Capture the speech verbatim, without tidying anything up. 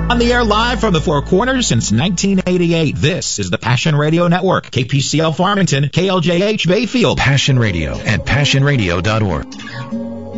On the air live from the Four Corners since nineteen eighty-eight, this is the Passion Radio Network. K P C L Farmington, K L J H Bayfield. Passion Radio at passion radio dot org.